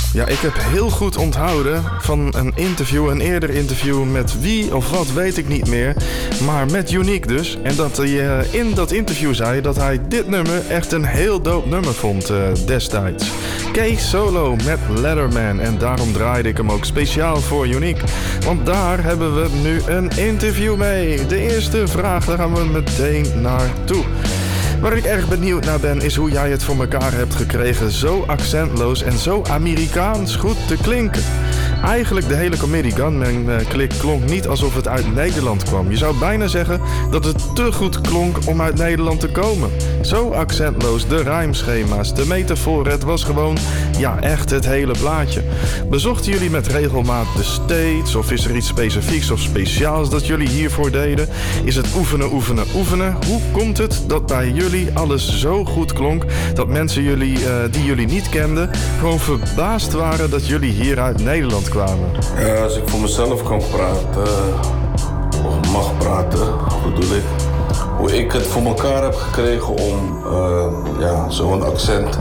Ja, ik heb heel goed onthouden van een eerder interview met wie of wat weet ik niet meer. Maar met Unique dus. En dat hij in dat interview zei dat hij dit nummer echt een heel dope nummer vond destijds. Kees Solo met Leatherman. En daarom draaide ik hem ook speciaal voor Unique. Want daar hebben we nu een interview mee. De eerste vraag, daar gaan we meteen naartoe. Waar ik erg benieuwd naar ben is hoe jij het voor elkaar hebt gekregen zo accentloos en zo Amerikaans goed te klinken. Eigenlijk de hele Comedy Gunman klik klonk niet alsof het uit Nederland kwam. Je zou bijna zeggen dat het te goed klonk om uit Nederland te komen. Zo accentloos, de rijmschema's, de metafoor, het was gewoon, ja echt het hele plaatje. Bezochten jullie met regelmaat de States of is er iets specifieks of speciaals dat jullie hiervoor deden? Is het oefenen, oefenen, oefenen? Hoe komt het dat bij jullie alles zo goed klonk dat mensen die jullie niet kenden gewoon verbaasd waren dat jullie hier uit Nederland kwamen? Ja, als ik voor mezelf kan praten, of mag praten, bedoel ik, hoe ik het voor elkaar heb gekregen om zo'n accent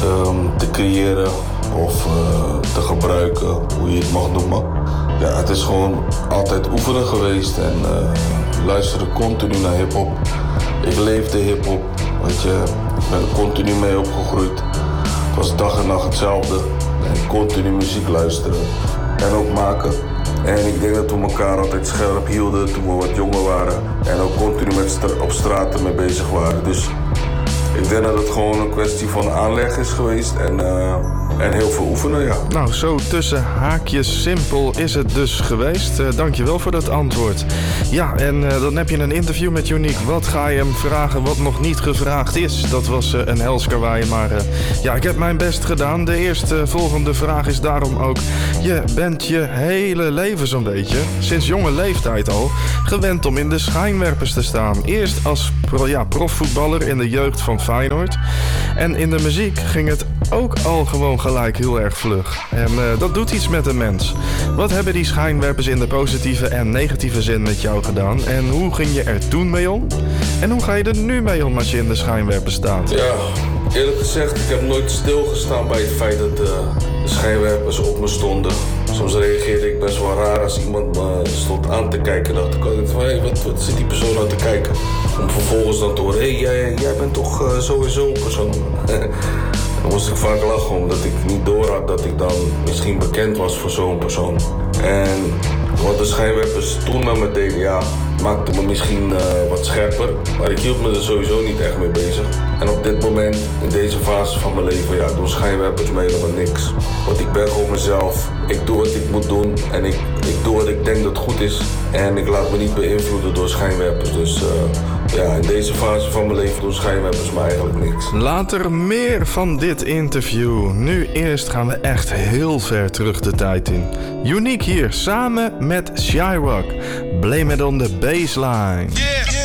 te creëren of te gebruiken, hoe je het mag noemen. Ja, het is gewoon altijd oefenen geweest en luisteren continu naar hiphop. Ik leefde hiphop, weet je, ik ben er continu mee opgegroeid. Het was dag en nacht hetzelfde en continu muziek luisteren en ook maken. En ik denk dat we elkaar altijd scherp hielden toen we wat jonger waren. En ook continu op straat ermee bezig waren. Dus ik denk dat het gewoon een kwestie van aanleg is geweest en heel veel oefenen, ja. Nou, zo tussen haakjes simpel is het dus geweest. Dankjewel voor dat antwoord. Ja, en dan heb je een interview met Unique. Wat ga je hem vragen wat nog niet gevraagd is? Dat was een hels karwei, maar ik heb mijn best gedaan. De eerste volgende vraag is daarom ook: je bent je hele leven zo'n beetje, sinds jonge leeftijd al, gewend om in de schijnwerpers te staan. Eerst als profvoetballer in de jeugd van Feyenoord. En in de muziek ging het ook al gewoon gelijk heel erg vlug. En dat doet iets met een mens. Wat hebben die schijnwerpers in de positieve en negatieve zin met jou gedaan? En hoe ging je er toen mee om? En hoe ga je er nu mee om als je in de schijnwerpers staat? Ja, eerlijk gezegd, ik heb nooit stilgestaan bij het feit dat de schijnwerpers op me stonden. Soms reageerde ik best wel raar als iemand me stond aan te kijken. Dacht ik altijd van, wat zit die persoon aan te kijken? Om vervolgens dan te horen, jij bent toch sowieso een persoon. Dan moest ik vaak lachen, omdat ik niet door had dat ik dan misschien bekend was voor zo'n persoon. En wat de schijnwerpers toen met me deden, maakte me misschien wat scherper. Maar ik hield me er sowieso niet echt mee bezig. En op dit moment, in deze fase van mijn leven, doen schijnwerpers me helemaal niks. Want ik ben gewoon mezelf. Ik doe wat ik moet doen en ik doe wat ik denk dat goed is. En ik laat me niet beïnvloeden door schijnwerpers. Dus in deze fase van mijn leven doen schijnwerpers me eigenlijk niks. Later meer van dit interview. Nu eerst gaan we echt heel ver terug de tijd in. Unique hier, samen met Shyrock. Blame it on the baseline. Yeah.